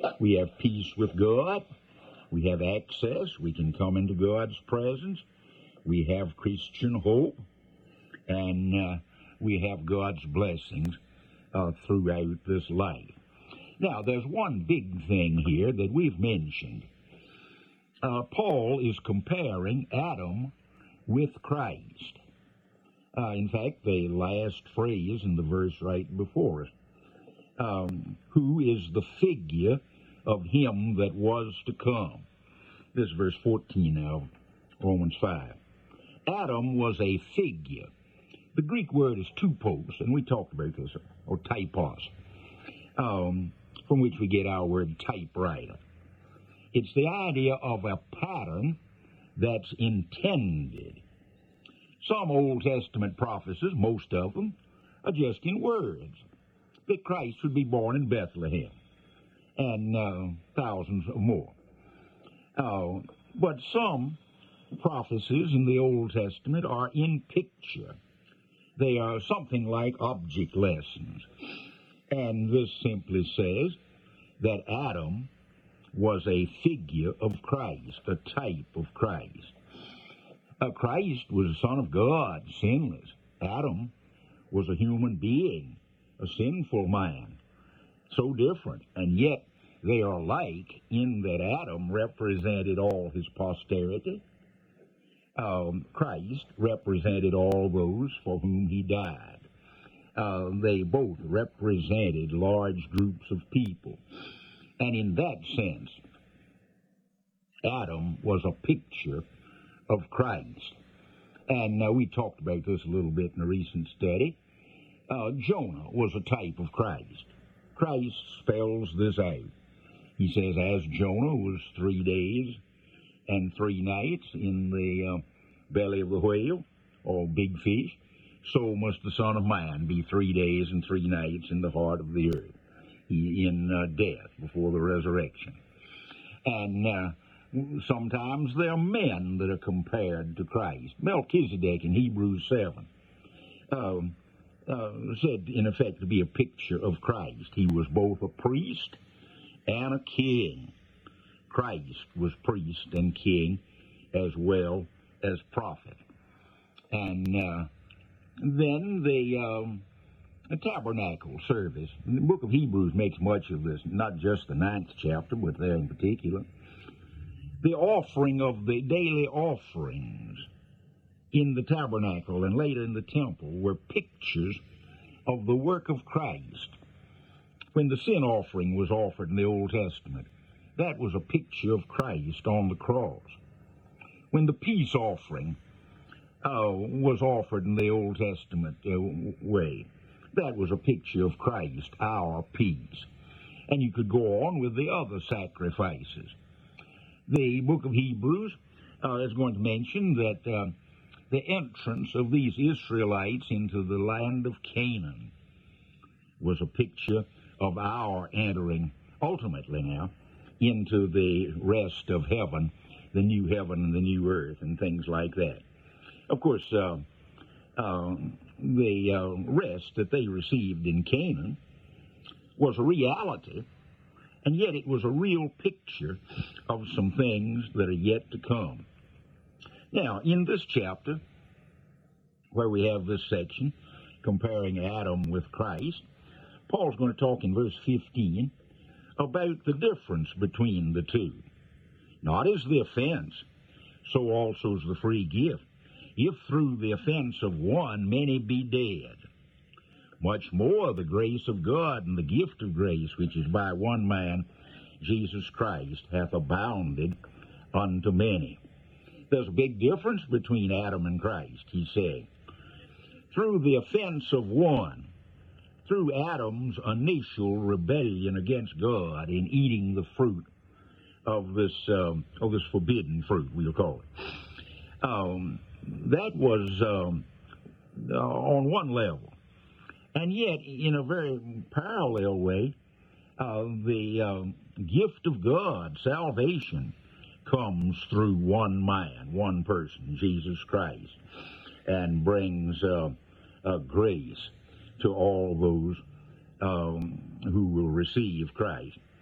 We have peace with God. We have access. We can come into God's presence. We have Christian hope. And we have God's blessings throughout this life. Now, there's one big thing here that we've mentioned. Paul is comparing Adam with Christ. In fact, the last phrase in the verse right before us, who is the figure of him that was to come. This is verse 14 of Romans 5. Adam was a figure. The Greek word is tupos, and we talked about this, or typos, from which we get our word typewriter. It's the idea of a pattern that's intended. Some Old Testament prophecies, most of them, are just in words, that Christ would be born in Bethlehem, and thousands more. But some prophecies in the Old Testament are in picture. They are something like object lessons. And this simply says that Adam was a figure of Christ, a type of Christ. Christ was the Son of God, sinless. Adam was a human being, a sinful man. So different, and yet they are alike in that Adam represented all his posterity. Christ represented all those for whom he died. They both represented large groups of people. And in that sense, Adam was a picture of Christ. And we talked about this a little bit in a recent study. Jonah was a type of Christ. Christ spells this out. He says, as Jonah was 3 days and 3 nights in the belly of the whale, or big fish, so must the Son of Man be 3 days and 3 nights in the heart of the earth, in death before the resurrection. And sometimes there are men that are compared to Christ. Melchizedek in Hebrews 7 said, in effect, to be a picture of Christ. He was both a priest and a king. Christ was priest and king as well as prophet. And then the tabernacle service. The book of Hebrews makes much of this, not just the 9th chapter, but there in particular. The offering of the daily offerings in the tabernacle and later in the temple were pictures of the work of Christ. When the sin offering was offered in the Old Testament, that was a picture of Christ on the cross. When the peace offering was offered in the Old Testament way, that was a picture of Christ, our peace. And you could go on with the other sacrifices. The book of Hebrews is going to mention that the entrance of these Israelites into the land of Canaan was a picture of our entering, ultimately now, into the rest of heaven, the new heaven and the new earth, and things like that. Of course, the rest that they received in Canaan was a reality, and yet it was a real picture of some things that are yet to come. Now, in this chapter, where we have this section, comparing Adam with Christ, Paul's going to talk in verse 15 about the difference between the two. Not as the offense, so also is the free gift. If through the offense of one many be dead, much more the grace of God and the gift of grace, which is by one man, Jesus Christ, hath abounded unto many. There's a big difference between Adam and Christ, he's saying. Through the offense of one, through Adam's initial rebellion against God in eating the fruit of this forbidden fruit, we'll call it, that was on one level. And yet, in a very parallel way, the gift of God, salvation, comes through one man, one person, Jesus Christ, and brings grace to all those who will receive Christ.